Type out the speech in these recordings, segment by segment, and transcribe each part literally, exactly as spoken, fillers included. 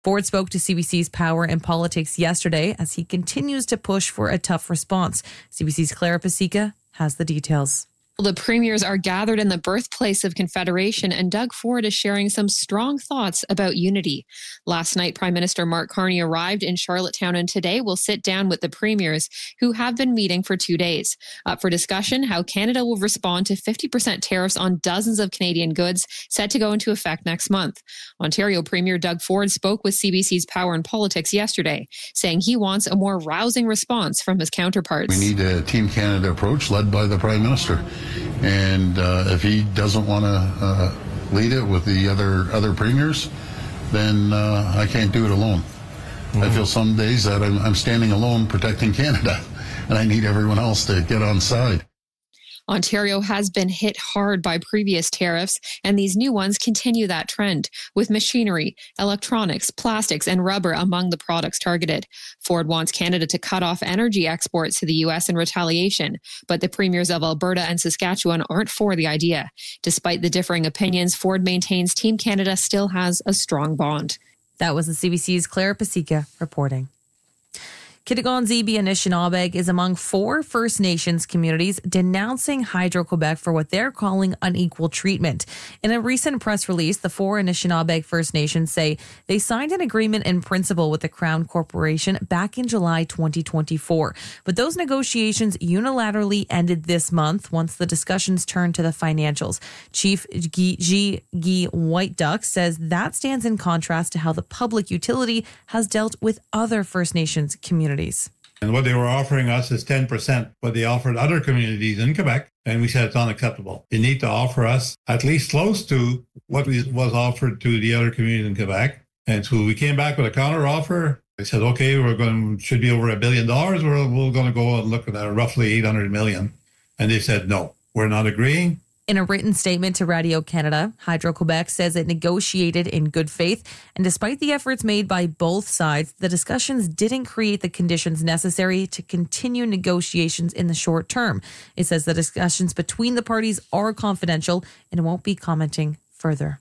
Ford spoke to C B C's Power and Politics yesterday as he continues to push for a tough response. C B C's Clara Pasica has the details. The premiers are gathered in the birthplace of Confederation, and Doug Ford is sharing some strong thoughts about unity. Last night, Prime Minister Mark Carney arrived in Charlottetown, and today will sit down with the premiers, who have been meeting for two days. Up for discussion, how Canada will respond to fifty percent tariffs on dozens of Canadian goods set to go into effect next month. Ontario Premier Doug Ford spoke with C B C's Power and Politics yesterday, saying he wants a more rousing response from his counterparts. We need a Team Canada approach led by the Prime Minister. And uh, if he doesn't want to uh, lead it with the other other premiers, then uh, I can't do it alone. Mm-hmm. I feel some days that I'm, I'm standing alone protecting Canada, and I need everyone else to get on side. Ontario has been hit hard by previous tariffs, and these new ones continue that trend, with machinery, electronics, plastics, and rubber among the products targeted. Ford wants Canada to cut off energy exports to the U S in retaliation, but the premiers of Alberta and Saskatchewan aren't for the idea. Despite the differing opinions, Ford maintains Team Canada still has a strong bond. That was the C B C's Clara Pasica reporting. Kitigan-Zibi Anishinaabe is among four First Nations communities denouncing Hydro-Quebec for what they're calling unequal treatment. In a recent press release, the four Anishinaabe First Nations say they signed an agreement in principle with the Crown Corporation back in July twenty twenty-four. But those negotiations unilaterally ended this month once the discussions turned to the financials. Chief G. Guy White Duck says that stands in contrast to how the public utility has dealt with other First Nations communities. And what they were offering us is ten percent what they offered other communities in Quebec. And we said it's unacceptable. You need to offer us at least close to what was offered to the other communities in Quebec. And so we came back with a counter offer. They said, okay, we're going should be over a billion dollars. We're, we're going to go and look at roughly eight hundred million. And they said, no, we're not agreeing. In a written statement to Radio Canada, Hydro-Quebec says it negotiated in good faith, and despite the efforts made by both sides, the discussions didn't create the conditions necessary to continue negotiations in the short term. It says the discussions between the parties are confidential and won't be commenting further.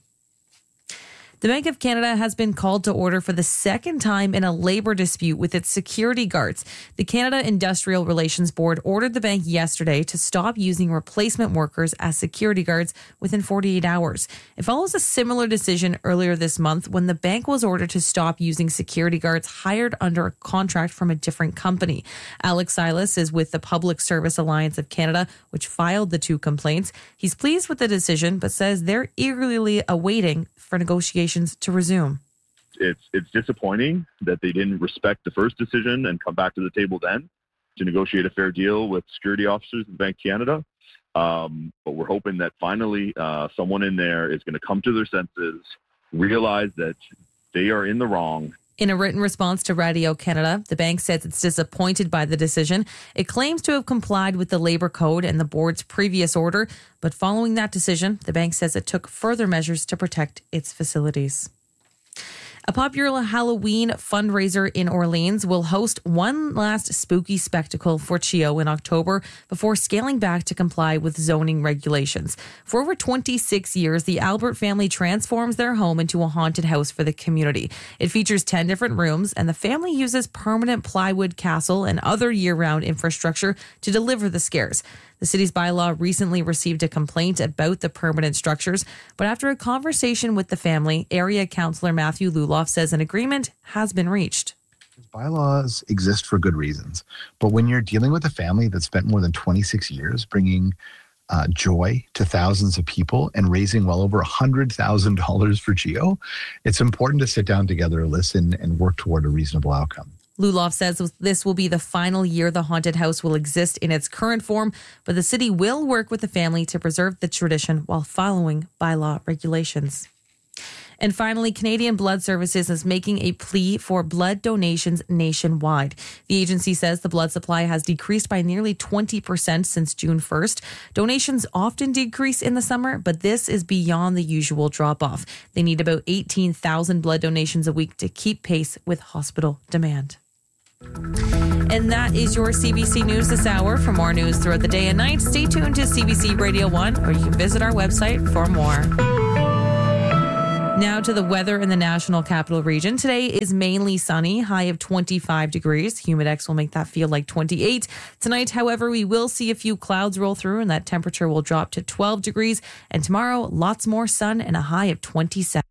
The Bank of Canada has been called to order for the second time in a labor dispute with its security guards. The Canada Industrial Relations Board ordered the bank yesterday to stop using replacement workers as security guards within forty-eight hours. It follows a similar decision earlier this month when the bank was ordered to stop using security guards hired under a contract from a different company. Alex Silas is with the Public Service Alliance of Canada, which filed the two complaints. He's pleased with the decision, but says they're eagerly awaiting for negotiations to resume. It's it's disappointing that they didn't respect the first decision and come back to the table then to negotiate a fair deal with security officers in Bank Canada. Um, but we're hoping that finally uh, someone in there is going to come to their senses, realize that they are in the wrong. In a written response to Radio Canada, the bank says it's disappointed by the decision. It claims to have complied with the Labour Code and the board's previous order, but following that decision, the bank says it took further measures to protect its facilities. A popular Halloween fundraiser in Orleans will host one last spooky spectacle for Chio in October before scaling back to comply with zoning regulations. For over twenty-six years, the Albert family transforms their home into a haunted house for the community. It features ten different rooms, and the family uses permanent plywood castle and other year-round infrastructure to deliver the scares. The city's bylaw recently received a complaint about the permanent structures, but after a conversation with the family, area councillor Matthew Luloff says an agreement has been reached. Bylaws exist for good reasons, but when you're dealing with a family that spent more than twenty-six years bringing uh, joy to thousands of people and raising well over one hundred thousand dollars for Chio, it's important to sit down together, listen, and work toward a reasonable outcome. Luloff says this will be the final year the haunted house will exist in its current form, but the city will work with the family to preserve the tradition while following bylaw regulations. And finally, Canadian Blood Services is making a plea for blood donations nationwide. The agency says the blood supply has decreased by nearly twenty percent since June first. Donations often decrease in the summer, but this is beyond the usual drop-off. They need about eighteen thousand blood donations a week to keep pace with hospital demand. And that is your C B C News this hour. For more news throughout the day and night, stay tuned to C B C Radio one, or you can visit our website for more. Now to the weather in the National Capital Region. Today is mainly sunny, high of twenty-five degrees. Humidex will make that feel like twenty-eight. Tonight, however, we will see a few clouds roll through and that temperature will drop to twelve degrees. And tomorrow, lots more sun and a high of twenty-seven.